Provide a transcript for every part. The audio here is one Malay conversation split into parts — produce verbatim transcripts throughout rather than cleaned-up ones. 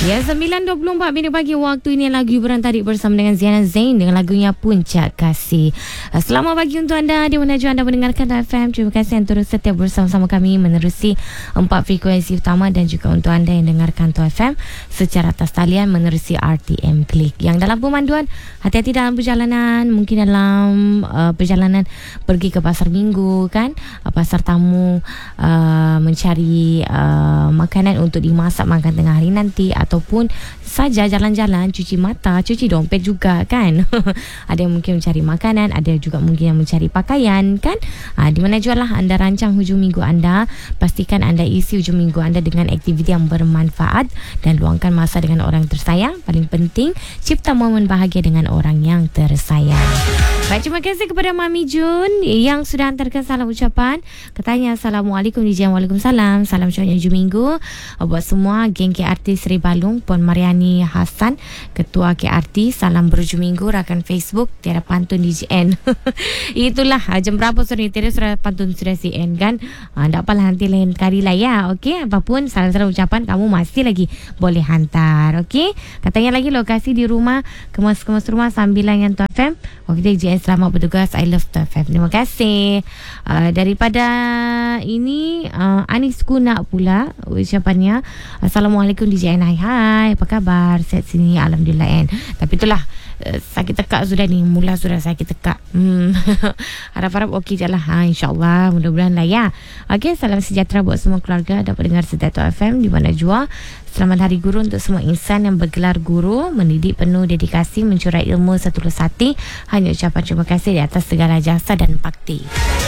Ya, sembilan dua puluh empat minit pagi waktu ini lagu hiburan tarik bersama dengan Ziana Zain dengan lagunya Puncak Kasih. Selamat pagi untuk anda di mana jua anda mendengarkan F M. Terima kasih yang terus setia bersama-sama kami menerusi empat frekuensi utama dan juga untuk anda yang dengarkan Tu F M secara atas talian menerusi R T M Klik. Yang dalam pemanduan, hati-hati dalam perjalanan, mungkin dalam uh, perjalanan pergi ke pasar minggu kan, uh, pasar tamu, uh, mencari uh, makanan untuk dimasak makan tengah hari nanti, ataupun saja jalan-jalan, cuci mata, cuci dompet juga kan. Ada yang mungkin mencari makanan, ada juga mungkin yang mencari pakaian kan. Ha, di mana jualah anda rancang hujung minggu anda, pastikan anda isi hujung minggu anda dengan aktiviti yang bermanfaat dan luangkan masa dengan orang tersayang. Paling penting, cipta momen bahagia dengan orang yang tersayang. Baik, terima kasih kepada Mami Jun yang sudah hantarkan salam ucapan. Katanya Assalamualaikum D J. Waalaikumsalam. Salam syurga hujung minggu buat semua geng K R T Seri Balung, Puan Mariani Hassan, Ketua K R T. Salam berhujung minggu, rakan Facebook Tiada Pantun D J N. Itulah jam berapa sore ni, Tiada sudah pantun sudah C N kan. ha, Tak apalah, nanti lain kali lah ya. Okey, apapun salam-salam ucapan kamu masih lagi boleh hantar. Okey, katanya lagi lokasi di rumah, kemas-kemas rumah sambil layan Tu F M. Okey D J N, selamat bertugas. I love Tu F M. Terima kasih. uh, Daripada ini uh, Anis Kuna pula ucapannya. Assalamualaikum D J N. Hai hai, apa khabar? Sihat sini, alhamdulillah kan. Tapi itulah, uh, sakit tekak sudah ni, mula sudah sakit tekak. hmm. Harap-harap okey je lah, ha, insyaAllah, mudah-mudahan lah ya. Okey, salam sejahtera buat semua keluarga dapat dengar setia Tu F M di mana jua. Selamat Hari Guru untuk semua insan yang bergelar guru, mendidik penuh dedikasi, mencurah ilmu setulus hati. Hanya ucapan terima kasih di atas segala jasa dan bakti.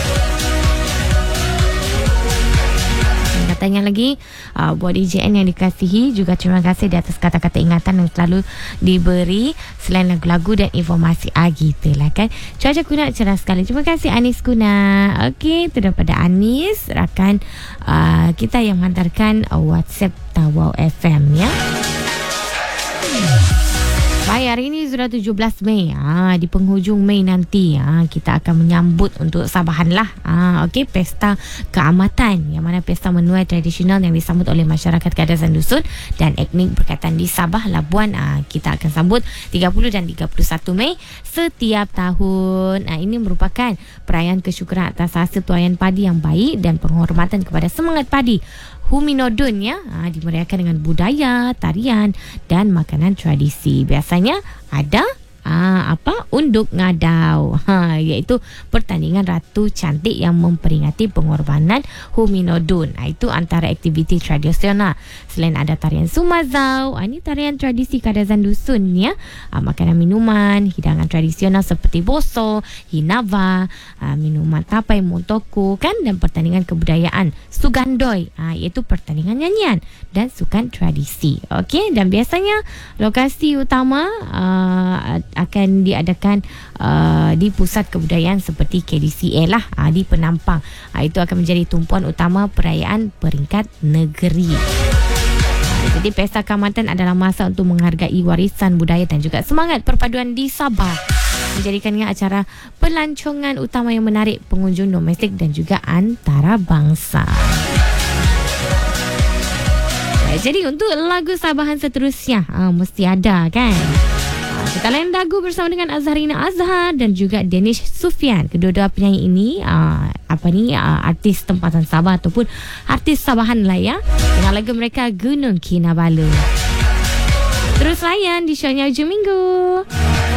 Katanya lagi uh, buat D J N yang dikasihi, juga terima kasih di atas kata-kata ingatan yang selalu diberi selain lagu-lagu dan informasi. ah, gitu lah kan. Cuaca Kuna cerah sekali. Terima kasih Anis Kuna. Okey, itu daripada Anis, rakan uh, kita yang menghantarkan uh, WhatsApp Tawau F M ya. Baik, hari ini sudah tujuh belas Mei. Ha, di penghujung Mei nanti ha, kita akan menyambut untuk Sabahan lah. Ha, Okey, Pesta Keamatan, yang mana pesta menuai tradisional yang disambut oleh masyarakat Kadasan Dusun dan etnik berkaitan di Sabah, Labuan. Ha, kita akan sambut tiga puluh dan tiga puluh satu Mei setiap tahun. Ha, ini merupakan perayaan kesyukuran atas hasil tuaian padi yang baik dan penghormatan kepada semangat padi Huminodun ya. Ha, dimeriahkan dengan budaya, tarian dan makanan tradisi. Biasanya ada ha, apa unduk ngadau, ha, iaitu pertandingan ratu cantik yang memperingati pengorbanan Huminodun. Ha, itu antara aktiviti tradisional. Selain ada tarian Sumazau, ha, ini tarian tradisi Kadasan Dusun ya. Ha, makanan minuman, hidangan tradisional seperti boso, hinava, ha, minuman tapai montoko kan, dan pertandingan kebudayaan Sugandoi, ha, iaitu pertandingan nyanyian dan sukan tradisi. Okey, dan biasanya lokasi utama uh, akan diadakan uh, di pusat kebudayaan seperti K D C A lah, ha, di Penampang. Ha, itu akan menjadi tumpuan utama perayaan peringkat negeri. Ha, jadi Pesta Keamatan adalah masa untuk menghargai warisan budaya dan juga semangat perpaduan di Sabah, menjadikannya acara pelancongan utama yang menarik pengunjung domestik dan juga antarabangsa. Ya, jadi untuk lagu Sabahan seterusnya ha, mesti ada kan. Ha, kita lain lagu bersama dengan Azharina Azhar dan juga Danish Sufian. Kedua-dua penyanyi ini ha, apa ni ha, artis tempatan Sabah ataupun artis Sabahan lah ya, dengan lagu mereka Gunung Kinabalu. Terus layan di show-nya hujung minggu.